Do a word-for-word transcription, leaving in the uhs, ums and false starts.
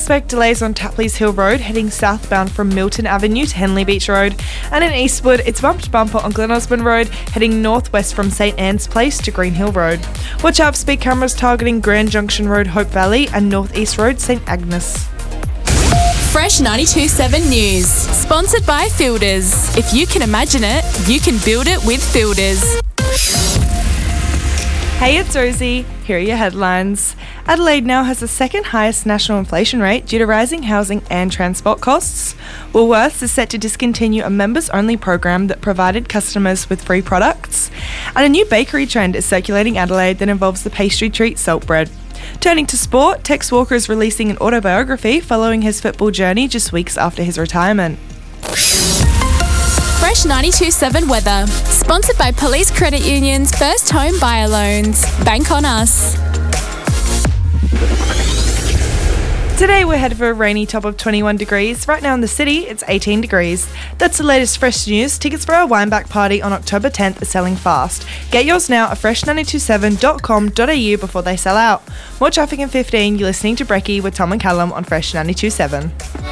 expect delays on Tapley's Hill Road heading southbound from Milton Avenue to Henley Beach Road. And in Eastwood, it's bumped bumper on Glen Osborne Road heading northwest from St Anne's Place to Green Hill Road. Watch out for speed cameras targeting Grand Junction Road, Hope Valley and North East Road, St Agnes. Fresh ninety-two point seven News, sponsored by Fielders. If you can imagine it, you can build it with Fielders. Hey, it's Rosie. Here are your headlines. Adelaide now has the second highest national inflation rate due to rising housing and transport costs. Woolworths is set to discontinue a members-only program that provided customers with free products. And a new bakery trend is circulating Adelaide that involves the pastry treat Saltbread. Turning to sport, Tex Walker is releasing an autobiography following his football journey just weeks after his retirement. Fresh ninety-two point seven weather, sponsored by Police Credit Union's First Home Buyer Loans. Bank on us. Today we're headed for a rainy top of twenty-one degrees. Right now in the city, it's eighteen degrees. That's the latest fresh news. Tickets for our Wineback party on October tenth are selling fast. Get yours now at fresh nine two seven dot com dot a u before they sell out. More traffic in fifteen. You're listening to Brekkie with Tom and Callum on Fresh ninety-two point seven.